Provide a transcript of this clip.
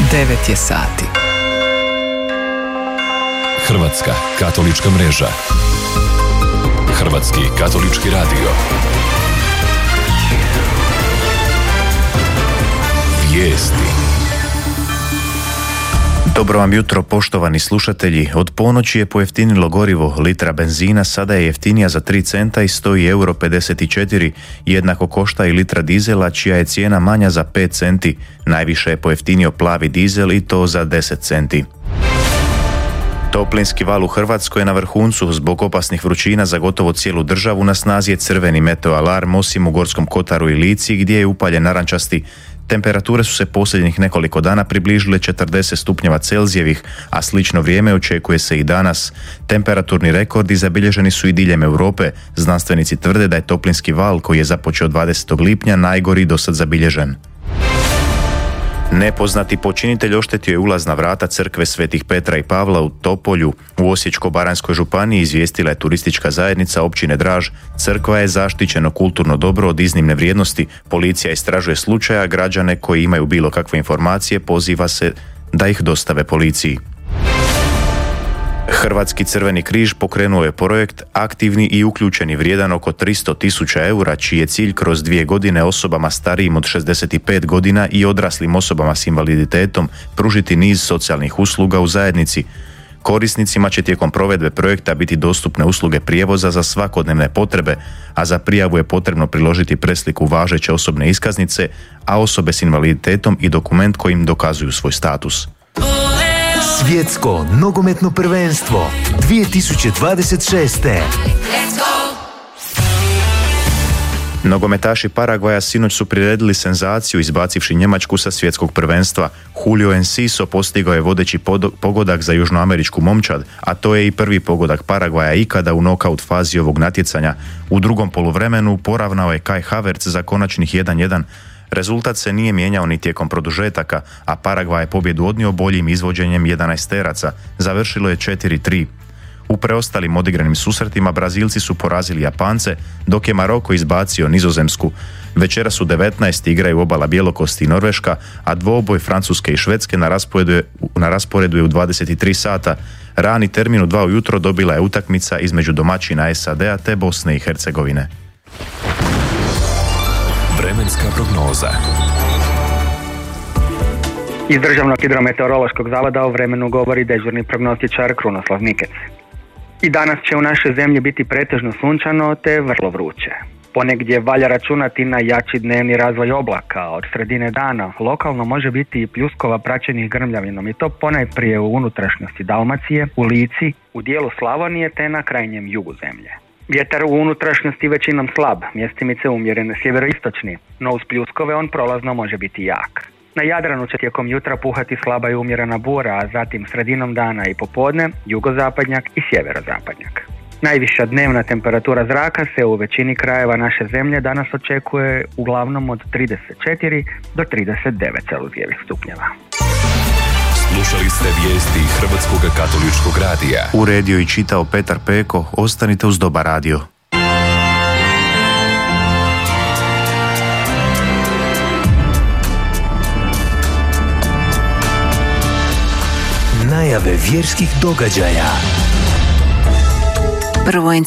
9 je sati. Hrvatska katolička mreža. Hrvatski katolički radio. Vijesti. Dobro vam jutro, poštovani slušatelji. Od ponoći je pojeftinilo gorivo. Litra benzina sada je jeftinija za 3 centa i stoji €54. Jednako košta i litra dizela, čija je cijena manja za 5 centi. Najviše je pojeftinio plavi dizel i to za 10 centi. Toplinski val u Hrvatskoj je na vrhuncu. Zbog opasnih vrućina za gotovo cijelu državu na snazi je crveni meteo alarm, osim u Gorskom kotaru i Lici gdje je upaljen narančasti. Temperature su se posljednjih nekoliko dana približile 40 stupnjeva Celzijevih, a slično vrijeme očekuje se i danas. Temperaturni rekordi zabilježeni su i diljem Europe. Znanstvenici tvrde da je toplinski val koji je započeo 20. lipnja najgori dosad zabilježen. Nepoznati počinitelj oštetio je ulazna vrata crkve Svetih Petra i Pavla u Topolju. U Osječko-baranjskoj županiji izvijestila je turistička zajednica općine Draž. Crkva je zaštićeno kulturno dobro od iznimne vrijednosti. Policija istražuje slučaja, građane koji imaju bilo kakve informacije poziva se da ih dostave policiji. Hrvatski Crveni križ pokrenuo je projekt aktivni i uključeni vrijedan oko 300.000 eura, čiji je cilj kroz 2 godine osobama starijim od 65 godina i odraslim osobama s invaliditetom pružiti niz socijalnih usluga u zajednici. Korisnicima će tijekom provedbe projekta biti dostupne usluge prijevoza za svakodnevne potrebe, a za prijavu je potrebno priložiti presliku važeće osobne iskaznice, a osobe s invaliditetom i dokument kojim dokazuju svoj status. Svjetsko nogometno prvenstvo 2026. Nogometaši Paragvaja sinoć su priredili senzaciju izbacivši Njemačku sa svjetskog prvenstva. Julio Enciso postigao je vodeći pogodak za južnoameričku momčad, a to je i prvi pogodak Paragvaja ikada u nokaut fazi ovog natjecanja. U drugom poluvremenu poravnao je Kai Havertz za konačnih 1:1. Rezultat se nije mijenjao ni tijekom produžetaka, a Paragvaj je pobjedu odnio boljim izvođenjem 11-teraca. Završilo je 4:3. U preostalim odigranim susretima Brazilci su porazili Japance, dok je Maroko izbacio Nizozemsku. Večeras u 19 igraju obala Bjelokosti i Norveška, a dvoboj Francuske i Švedske na rasporedu je u 23 sata. Rani termin u 2 ujutro dobila je utakmica između domaćina SAD-a te Bosne i Hercegovine. Vremenska prognoza. Iz Državnog hidrometeorološkog zavoda o vremenu govori dežurni prognostičar Krunoslav Mikec. I danas će u našoj zemlji biti pretežno sunčano te vrlo vruće. Ponegdje valja računati na jači dnevni razvoj oblaka. Od sredine dana lokalno može biti i pljuskova praćenih grmljavinom i to ponajprije u unutrašnjosti Dalmacije, u Lici, u dijelu Slavonije te na krajnjem jugu zemlje. Vjetar u unutrašnjosti većinom slab, mjestimice umjeren sjeveroistočni, no uz pljuskove on prolazno može biti jak. Na Jadranu će tijekom jutra puhati slaba i umjerena bura, a zatim sredinom dana i popodne jugozapadnjak i sjeverozapadnjak. Najviša dnevna temperatura zraka se u većini krajeva naše zemlje danas očekuje uglavnom od 34 do 39 celzijevih stupnjeva. Slušali ste vijesti Hrvatskog katoličkog radija. Uredio i čitao Petar Peko. Ostanite uz Dobar radio. Najave vjerskih događaja. Prvo